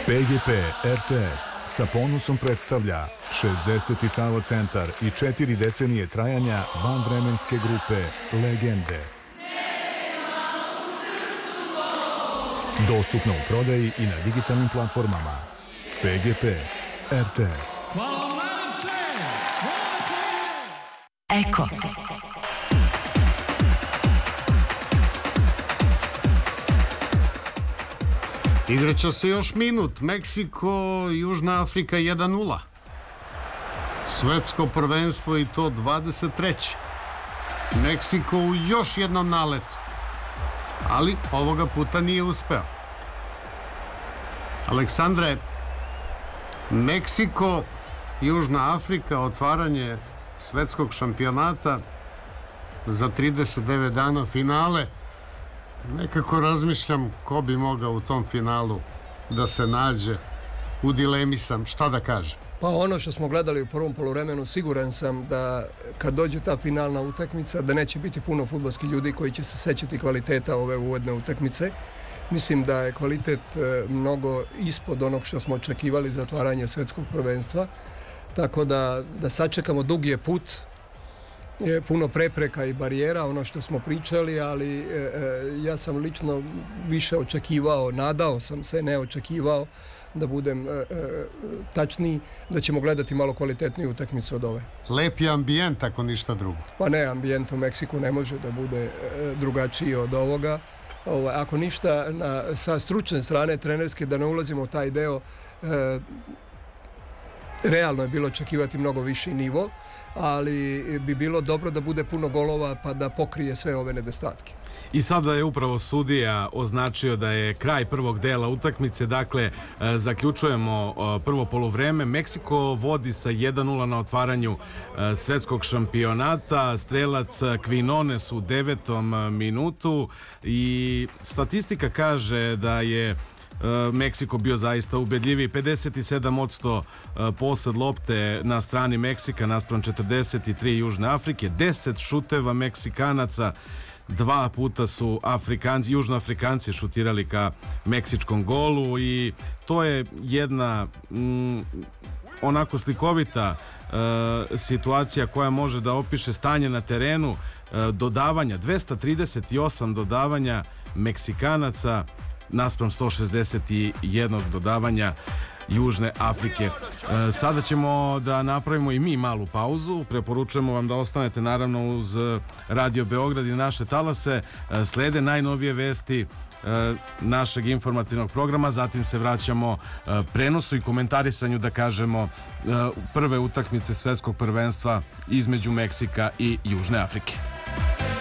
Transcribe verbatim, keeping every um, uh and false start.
P G P R T S sa ponosom predstavlja šezdeseti Sava centar i četiri decenije trajanja vanvremenske grupe Legende. Dostupno u prodaji i na digitalnim platformama. P G P R T S. Eko. Igraće se još minut. Meksiko, Južna Afrika jedan nula. Svetsko prvenstvo i to dvadeset treće. Meksiko u još jednom naletu. Ali ovoga puta nije uspeo. Aleksandre, Meksiko, Južna Afrika, otvaranje svetskog šampionata za trideset devet dana finale. Nekako razmišljam ko bi mogao u tom finalu da se nađe. U dilemi sam, šta da kažem. Pa ono što smo gledali u prvom poluvremenu, siguran sam da kad dođe ta finalna utakmica, da neće biti puno fudbalskih ljudi koji će se sećati kvaliteta ove uvodne utakmice. Mislim da je kvalitet mnogo ispod onog što smo očekivali za otvaranje svetskog prvenstva. Tako da, da sačekamo, dug je put, je puno prepreka i barijera, ono što smo pričali, ali e, e, ja sam lično više očekivao, nadao sam se, ne očekivao, da budem e, e, tačniji, da ćemo gledati malo kvalitetniju utakmicu od ove. Lep je ambijent, ako ništa drugo. Pa ne, ambijent u Meksiku ne može da bude e, drugačiji od ovoga. Ovo, ako ništa, na, sa stručne strane trenerske, da ne ulazimo u taj deo, e, realno je bilo očekivati mnogo viši nivo, ali bi bilo dobro da bude puno golova pa da pokrije sve ove nedostatke. I sada je upravo sudija označio da je kraj prvog dela utakmice, dakle zaključujemo prvo poluvreme. Meksiko vodi sa jedan nula na otvaranju svetskog šampionata, strelac Quinones u devetom minutu i statistika kaže da je Meksiko bio zaista ubedljiviji. pedeset sedam posto posed lopte na strani Meksika naspram četrdeset tri Južne Afrike, deset šuteva Meksikanaca, dva puta su Afrikanci, Južnoafrikanci šutirali ka meksičkom golu i to je jedna mm, onako slikovita uh, situacija koja može da opiše stanje na terenu. Uh, dodavanja, dvesta trideset osam dodavanja Meksikanaca naspram sto šezdeset jedan dodavanja Južne Afrike. E, sada ćemo da napravimo i mi malu pauzu. Preporučujemo vam da ostanete naravno uz Radio Beograd i naše talase. E, slede najnovije vesti e, našeg informativnog programa. Zatim se vraćamo e, prenosu i komentarisanju, da kažemo, e, prve utakmice svetskog prvenstva između Meksika i Južne Afrike.